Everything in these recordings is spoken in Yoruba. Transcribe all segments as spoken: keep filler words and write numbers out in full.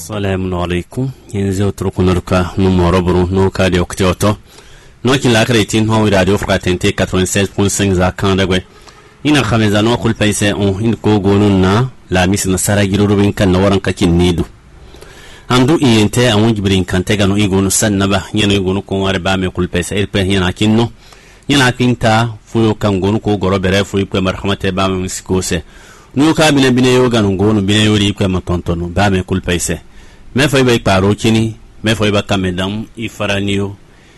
Assalamu alaikum. Yanzu turkunarka numero buru no kadi oktoto. No ki la kretin ho radio fraternité quatre-vingt-seize point cinq za kan dagwe. Ina khameza no kul paise on in ko gonun na la mis na saragiro rubin kan na waran kakin nidu. Andu iyente awon jibrin kan tega no igonu sannaba nyano igonu ko ware ba me kul paise irpe yana kinno. Yana kinta fuyo kan gonu ko goro bere fuyo pe marhamate ba me sikose. No ka bine bine yoga no gonu bine yori pe matontono ba me kul paise. Me foi bay paro kini me foi ba kamedam ifaranio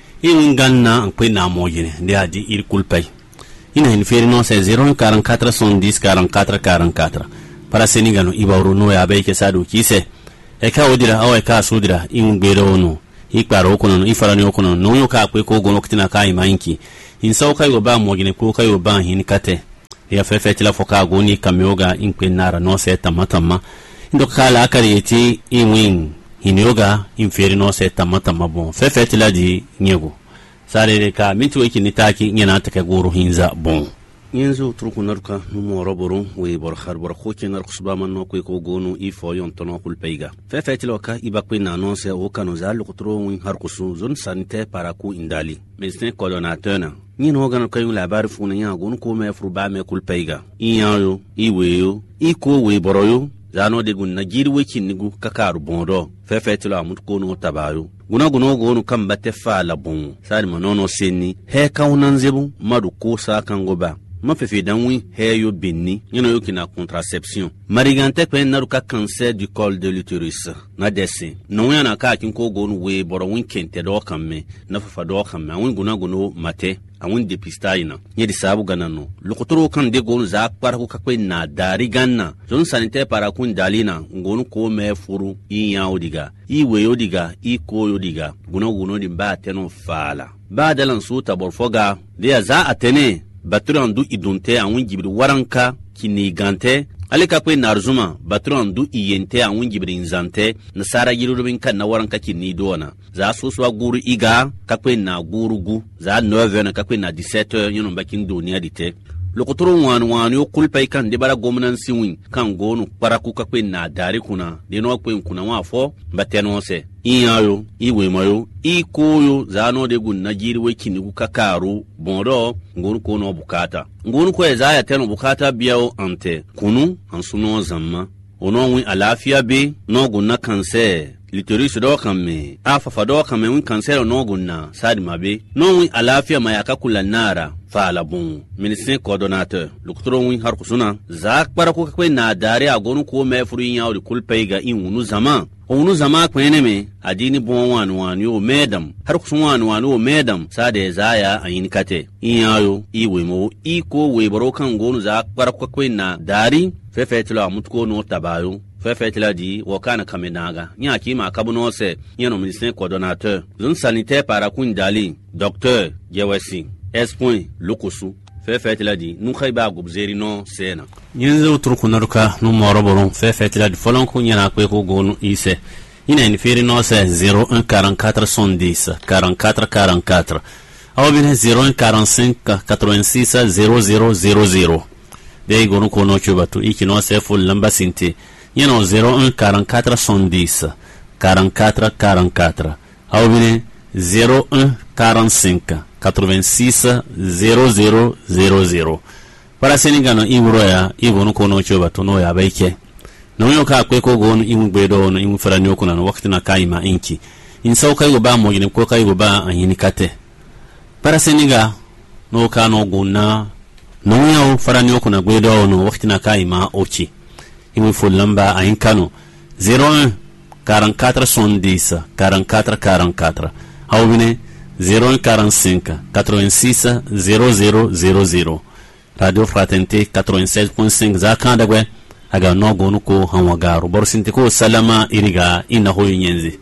in ganna en pe na mojine de adi ir kulpay ina in feri no c'est zéro un quarante-quatre soixante-dix quarante-quatre quarante-quatre para senigano ibawru no ya bay ke sadu kise e ka odira aw e ka sudira in gbero no i paro kono ifaranio kono no yo ka pe ko gono kitina ka imanki in saw kay go ba mojine ko kay go ba hin kate ya fefeti la foka goni kamyoga in pe nara no se tamatama ndo kala akari eti inwin hinyoga inferi no se tamata mabon fefeti la di nyego sare ka mitu wiki nitaki nyana take guru hinza bon yenzo trukunarka numero boru we bor khar bor khoki nar khusba man no ko gonu ifo yon tono kul peiga fefeti loka ibakwe na no se o kanu zal khutro win har khusu zone sanitaire paraku indali médecin coordonnateur na nyino ganu kayu labar funa nya gonu ko me furba me kul peiga iyayo iweyo iko we boroyo zano de gun na jirwe kinnigu kakaru bondo fefetilo amut kono tabayo guna guno gonu kamba tefa la bon sari manono senni he kaunanzebu madu ko sa kangoba ma fefe danwi he yo binni nyino yokina contraception marigante pe naruka cancer du col de l'utérus na desse no yana ka kin ko gonu we boro win kente do kamme na fafa do kamme awun guna guno mate awun depistage na nyedi sabu ganano lokotoro kan de gonu za kwara ko kakwe na dari ganna zone sanitaire para kun dalina ngonu ko me furu inya odiga iwe odiga iko odiga guna guno dimba teno fala ba dalan su taborfoga de za atene batran du idunte awun jibri waranka kini gante alika kwe narzuma batran du iyente awun jibri nzante na sara yirubin kan na waranka kini dona za suswa guru iga kakwe na gurugu za neuf na kakwe na dix-sept yino bakin duniya dite lokotoro wanu wanu yo kulpa ikan de bara gomnan siwin kan gonu paraku kakwe na dari kuna de no kwe kuna wafo bateno se iyayo iwe mayo ikoyo zano de gun na jirwe kinigu kakaru bondo ngonu ko no bukata ngonu ko za ya teno bukata biyo ante kunu ansuno zamma ono wi alafia be no gun na kanse l'utérus do kamme afa fa do kamme win cancer no gunna sadi mabe no wi alafia mayaka kula nara fa la bon médecin coordonnateur docteur win har kusuna za para ko kwe na dare agonu ko me furu nya o kulpeiga in unu zama unu zama kwene me adini bon wanu wanu yo medam har kusun wanu wanu o medam sade zaya ayin kate iyayo iwe mo iko we baro kan gonu za para ko kwe na dari fefetlo amutko no tabayo fefetla di wakana kamenaga nya kima kabuno se nyano médecin coordonnateur zone sanitaire para kun dali docteur Jewesi S. Lukusu fefetla di nu khayba gubzeri no sena yenzo turkunaruka no moroboron fefetla di folon ko nyana ko ko gonu ise ina ni feri no se zéro un quarante-quatre soixante-dix quarante-quatre quarante-quatre aw bin zéro un quarante-cinq quatre-vingt-six zéro zéro zéro zéro de gonu ko no chubatu ikino se full lamba sinte yeno zéro un quarante-quatre soixante-dix quarante-quatre quarante-quatre aw bin zéro un quarante-cinq quatre-vingt-six zéro zéro zéro zéro para senigano ibroya ibonu kono choba to no ya baike no yo ka kwe ko gonu imu gbedo no imu faranyo kuna no wakati na kaima inki in sau kai go ba mo gine ko kai go ba anyini kate para seniga no ka no guna no yo faranyo kuna gbedo no wakati na kaima ochi imu fulamba ayin kano zéro un quarante-quatre soixante-dix quarante-quatre quarante-quatre awbine zéro un quarante-cinq quatre-vingt-six zéro zéro zéro zéro radio fraternité quatre-vingt-seize point cinq za kan dagwe aga no gonu ko hanwa garu borsinti ko salama iriga ina hoyi nyenzi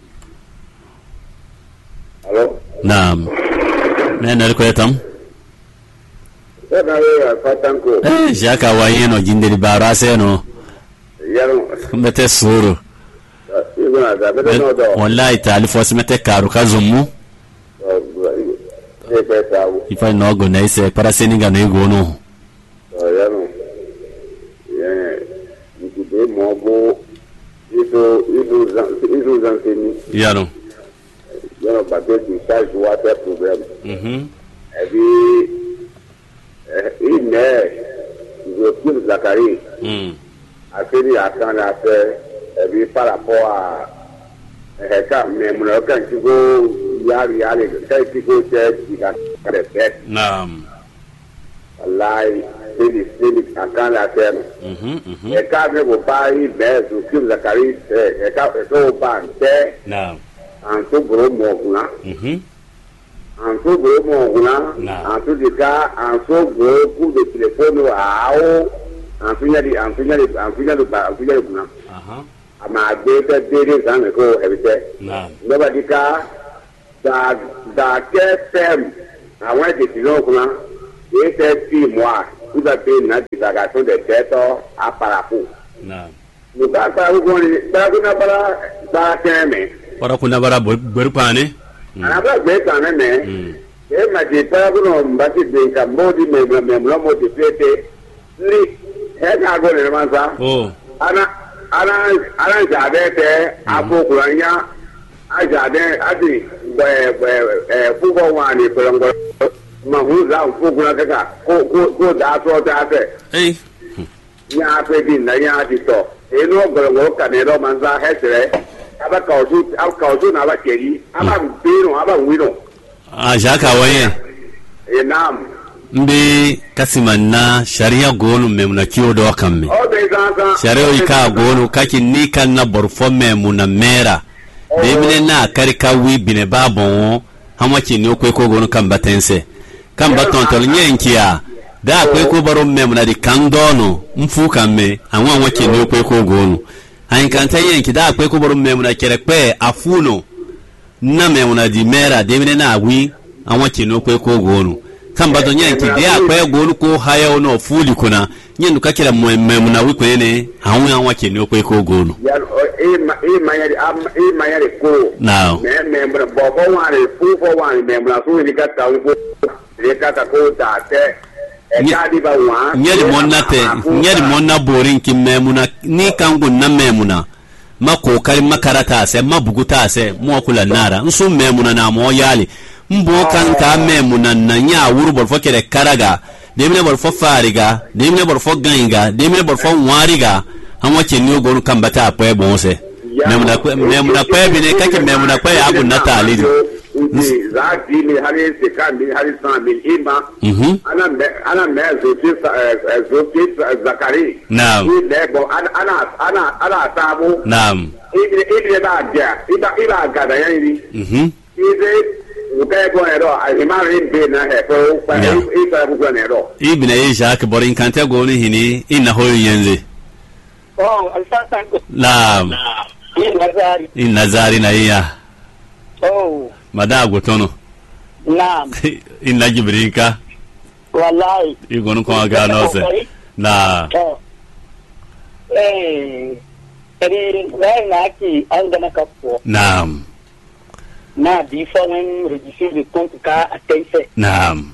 allo naam mena ko yatam sana ya fatanko eh jaka wayeno jindiri barase no yaro mete suru ibuna da bede no do wallahi talifo mete karu kazumu ifa no go na ise para seninga no ego no yaro ye nikude mo bo ido ido ils nous enseignent. Yaro. Yaro parce que chaque jour a des problèmes. Mhm. Et puis il naît je trouve Zacharie. Mm. A fait à quand la fait et puis par rapport à quand même le quand tu go ya ya les quand tu go c'est il a des bêtes. Naam. Wallahi c'est des c'est à quand la terre. Mhm. Mhm. Et quand même au Paris ben je trouve Zacharie et quand au Paris Naam. en tout gros mot là. Mhm. En tout gros mot là. En tout cas en tout gros coup de téléphone à haut en finir en finir en finir de en finir de là. Aha. Ama gbé dédé zan ko hebite Naam. nobody ka da da ke tem àwọn décision kuna et c'est six mois vous avez une divulgation de tête à parafu Naam. nous pas pas vous connaissez pas kuna bara ba teme Para kuna bara berpane. ana ba gbé kan me Mm. e ma di para kuno mbati de ka modi me me me mo de fete ni e ka go le manza Oh. ana ana ana jade te abokuranya ajade adi be be eh fugo wani pelongo mahuza fuguna kaka ko ko ko da so ta te Hey. nya pe din na nya di to eno golongo kanero manza hetre aba kausu aba kausu na ba keri aba bino aba wino A jaka waye. enam Mbe kasimanna sharia gonu memuna kiyo do kamme. o be zanza Sharia ika gonu kaki ni kan na borfo memuna mera. Demine na karika wi bine babon hama chini okwe ko gonu kan batense. Kan baton tol nyenkia. Da kwe ko baro memuna di kandono mfu kamme anwa anwa chini okwe ko gonu. Hankanta yenki da kwe ko baro memuna kerekpe afuno. Na memuna di mera demine na wi anwa chini okwe ko gonu. Kan bato nyanki dia kwe gonu ko haya ono fuli kuna nyendu kakira memuna wi kwene anwa anwa chini okwe ko gonu. ya e ma e ma ya e ma ya ko Now. me me bo bo wani fu fo wani me mla so ni ka ta ko le ka ta ko ta te e ka di ba wa Nyeri monna te nyeri monna borin ki memuna ni kangu na memuna ma kokari makarata se mabuguta se mo kula nara nsu memuna na mo yali mbo kan ka memuna na nya wuru bor fo kere karaga demine bor fo fariga demine bor fo ganga demine bor fo wariga anwa chenni ogonu kambata apwe bonse memuna kwe memuna kwe bine kake memuna kwe abu natali ni za di ni hali se kan ni hali san mil ima mhm ana me ana me zo ti zo ti Zakari naam ni le bo ana ana ana ana tabu naam ibi ibi ba dia iba iba gada yani mhm ibe ukai bo ero ai ma rin be na he ko pa i ka bu ko ero ibina ye jacques borin kante gonu hini inna hoyo yenze Oh, alfasa ko. naam Ni Nazari. in nazari na iya Oh, mada gotono naam. in la jibrinka Wallahi. igonu ko aga no se na Oh. Eh. Eri ngai na ki an da naka ko. naam Na di fo wen register de compte ka atense. naam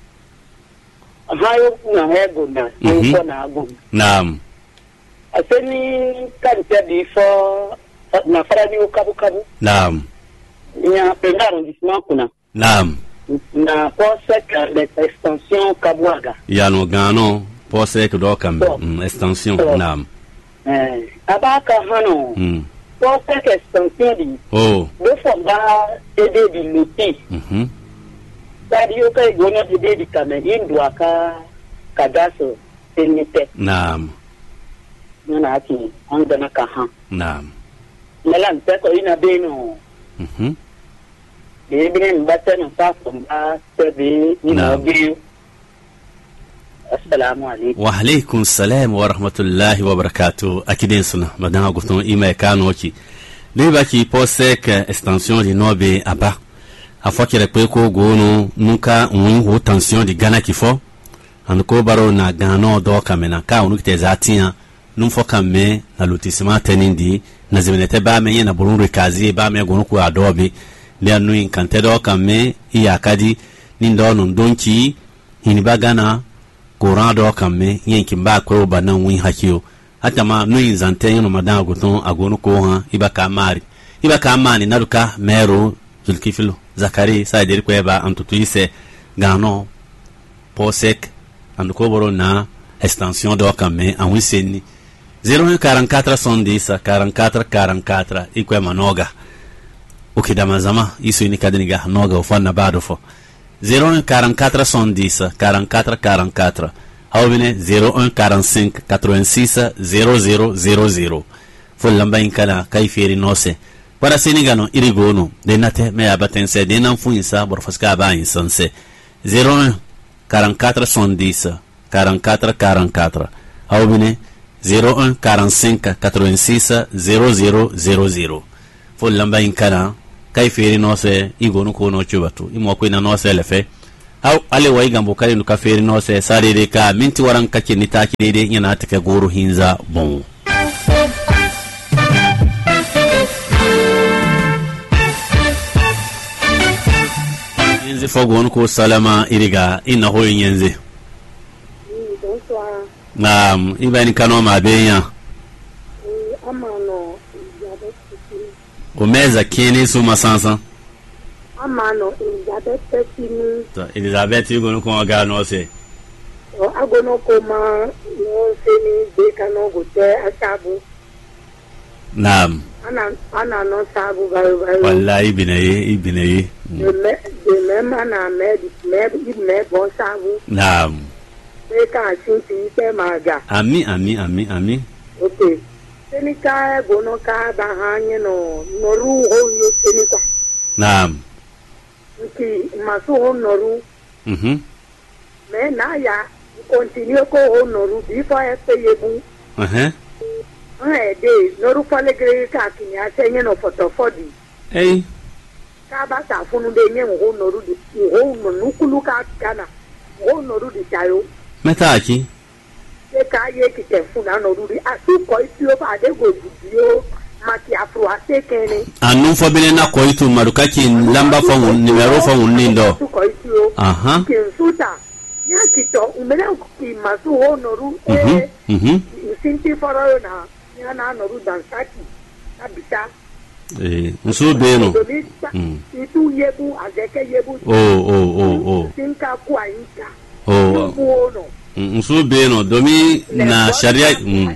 Hayo na hego na Mhm. ko na agu. naam Aseni kan te di fo na fara ni kabu kabu. naam Nya penda arrondissement kuna. naam Na poste de extension Kabwaga. yano gano pose ko do kam mm, extension Oh. naam Eh, abaka hano. mm. Poste extension di oh do fo ba ede di loti. mhm Tadi yo kai gona ede di kame indu aka kadaso tenite. naam Nana ati anga na kaha. naam Nala mpeko ina beno. mhm De bine mbate na pa komba tebe ni Naam. mobiyo. Assalamu alaikum. wa alaikum salam wa rahmatullahi wa barakatuh akidin suna madana guton ima kanu oki le ba ki posek extension di nobe aba afokere pe ko gonu nuka un ho tension di gana kifo an ko baro na gano do kamena ka unu kite zatia num fo kamme na lotissement tenindi na zemenete ba me na burundu kazi ba me gonu ko adobe le anu in kante do kamme iya kadi nindo non donki hiniba gana Courant do kamme yenki mba ko banan win hakio hata ma no inzante yano madan aguton agonu ko ha iba ka mari iba ka mani naruka mero zulkifilo zakari sa dir ko eba antutu ise gano posek anduko boro na extension do kame en wiseni zero un quarante-quatre soixante-dix quarante-quatre quarante-quatre ikwe manoga ukidamazama iso ni kadiniga noga ufana bado fo zero un quarante-quatre soixante-dix quarante-quatre quarante-quatre hawbine zero un quarante-cinq quatre-vingt-six zero zero zero zero fo lamba inkana kaiferi nose para senigano irigono de nate me abatense de nan fuinsa borfaska ba insanse zero un quarante-quatre soixante-dix quarante-quatre quarante-quatre hawbine zero un quarante-cinq quatre-vingt-six zero zero zero zero fo lamba inkana kaiferi nose igono ko no chubatu imo ko ina nose lefe aw ale way gambo kale no kaferi nose sare de ka minti waran kake ni taki de yana take goro hinza bon yenze fo gono ko salama iriga ina ho yenze naam ibani kano mabenya amano umeza kini suma sansa amano Elizabeth Tini to Elizabeth yugo no ko ga no se o agono ko ma no se ni de kano go te asabu naam ana ana no sabu bayo bayo wallahi binaye ibinaye de me de me mana me me me bon sabu naam e ka sinti te maga ami ami ami ami okay senika gono ka ba hanye no noru ho yo senika naam nki masu ho noru mhm me na ya continue ko ho noru before e pe yebu eh eh de noru fale gre ka kinya senye no photo fodi eh ka ba ta funu de nye ho noru di ho no nukulu ka kana ho noru di tayo meta aki e ka ye ki te funa noru di asu ko itio ba de go video maki afro ase kene anu fo bene na ko itu maruka ki lamba fo numero fo nindo ko itio aha ki suta ya kito umena ki masu ho noru mhm e mhm sinti foro na ya na noru dansaki abita eh nso be no mm itu yebu azeke yebu oh oh oh oh sinka kwa inka oh nso be no domi na sharia mm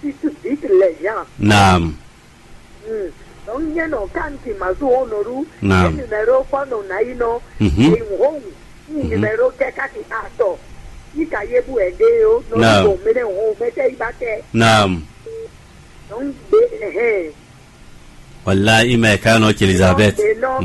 naam mm donc yeno kanti mazu honoru naam numero fono na ino mhm ni numero keka ki ato ika yebu edeo no go mene ho mete ibate naam donc de eh wallahi ma kano ki Elizabeth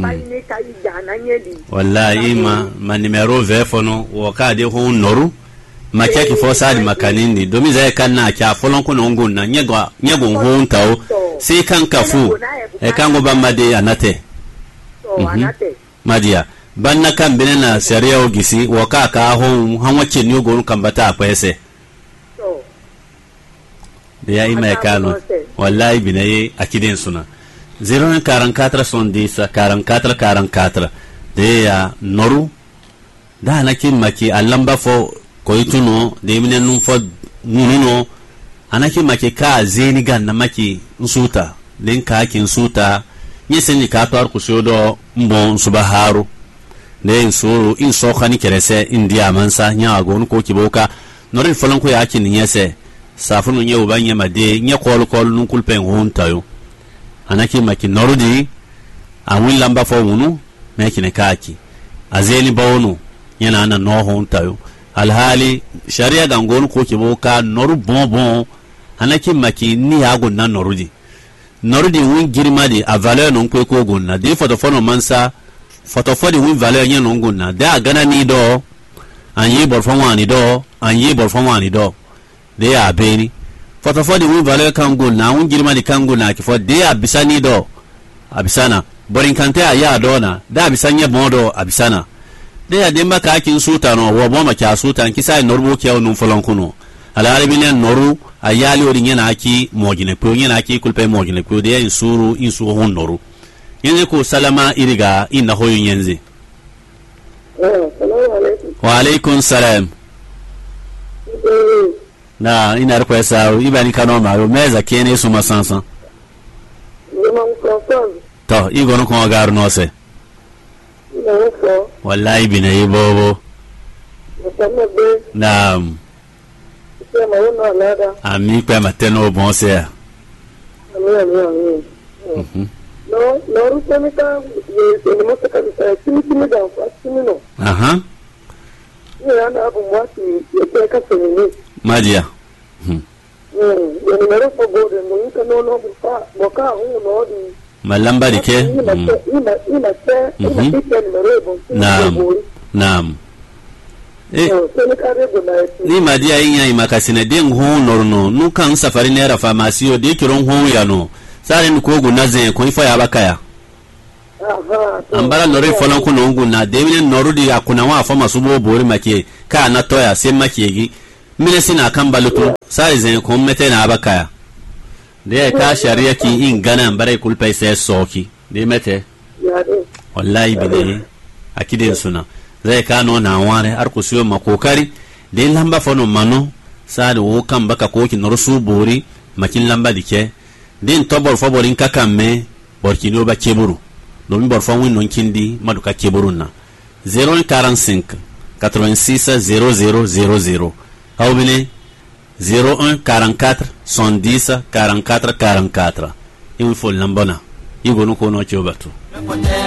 wallahi ma ma numero vefono wo ka de ho noru makia ki fo sadi makanindi domi zai kan na kya folon ko nongo na nyego nyego ho ntawo sai kan kafu e kan go bamade anate to anate madia banna kan benena sharia ogisi wo ka ka ho hanwa ke ni go kan bata akwese to de ya ima kano wallahi binaye akidin suna zero un quarante-quatre soixante-dix quarante-quatre quarante-quatre de ya noru da na kin maki allamba fo ko ituno de minen num fo nuno anaki maki ka zeni gan na maki nsuta den ka kin suta nyeseni ka to ar kusodo mbo subaharu de insuru inso khani kerese india mansa nya gon ko kiboka norin folon ko yakin nyese safunu nye ubanye made nye kol kol nun kulpen hontayo anaki maki norudi awin lamba fo wunu meki ne kaki azeni bawunu yana ana no hontayo alhali sharia gangon ko kiboka noru bon bon anaki maki ni agun na norudi norudi win girma di a valeur non ko ko gonna de foto fono mansa foto fodi win valeur nya non gonna da gana ni do anyi bor fo wani do anyi bor fo wani do de ya beni foto fodi win valeur kan gonna win girma di kan gonna ki fo de abisani do abisana borin kante ya do na da abisanya bon do abisana de ya demba ka kin suta no wo bo ma ka suta kisa norbo ke onun folon kuno ala arabine noru ayali ori nyana aki mojine po nyana aki kulpe mojine po de insuru insu hon noru yenze ko salama iriga inna hoyo yenze assalamu alaikum wa alaikum salam na ina requesta ibani kanoma yo meza kene suma sansan Não concordo. to igo no ko garu no se Não só. wallahi bina yibobo Eu também bem. naam Você é mais uma nada. ami pe mateno bon se Amém, amém, amém. mhm Não, não, não sei me tá. Eu não mostro que é time time dá, faz time não. aha E anda a bomba que eu tenho que fazer. madia mhm Hum, eu não era por gol, não nunca não não boca, boca um não de. malamba dike Ina mhm ina ina sé, ina Mhm. fica número bom. naam naam eh Você não quer regular isso. ni madia inya imakasina den hu norno nu kan safari ne ra pharmacy o de kiron hu ya no sare ni ko gu na zen ko ifo ya bakaya Aha. ambara lori folon ko no gu na de mine noru di akuna wa fa masu bo bori make ka na toya sai make gi mine sina kan baluto sare zen ko mete na bakaya de ka sharia ki in gana ambara kulpai sai soki de mete Ya de. wallahi bine akidin suna zai kano na ware har ku siyo makokari da yin lamba fano mano sadi wo kan baka koki norsu bori makin lamba dike din tobor faborin kakan me borkino ba keburu domin borfan win non kindi maduka keburun na zero quarante-cinq quatre-vingt-six zéro zéro zéro zéro au bine zéro un quarante-quatre soixante-dix quarante-quatre quarante-quatre il faut lambona igo no kono chobatu